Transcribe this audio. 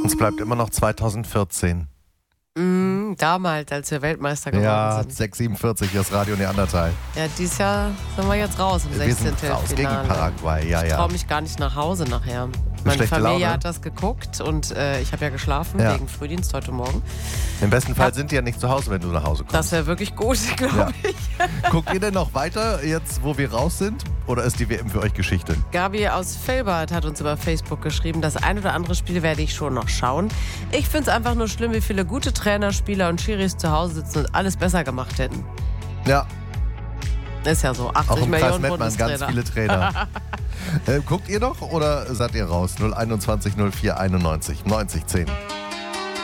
Es bleibt immer noch 2014. Damals, als wir Weltmeister geworden Ja, sind. 6:47, das Radio Neandertal. Ja, dieses Jahr sind wir jetzt raus im Wir 16. sind raus gegen Finale. Paraguay, ja, Ich ja. traue mich gar nicht nach Hause nachher. Meine schlechte Familie Laune? hat das geguckt und ich habe ja geschlafen Ja. wegen Frühdienst heute Morgen. Im besten Fall sind die ja nicht zu Hause, wenn du nach Hause kommst. Das wäre wirklich gut, glaube Ja. ich. Guckt ihr denn noch weiter, jetzt wo wir raus sind? Oder ist die WM für euch Geschichte? Gabi aus Velbert hat uns über Facebook geschrieben, das ein oder andere Spiel werde ich schon noch schauen. Ich finde es einfach nur schlimm, wie viele gute Trainer, Spieler und Schiris zu Hause sitzen und alles besser gemacht hätten. Ja, Ist ja so, 80 auch im Kreis Millionen Mettmann ganz Bundestrainer. viele Trainer. Guckt ihr noch oder seid ihr raus? 021 04 91 90 10.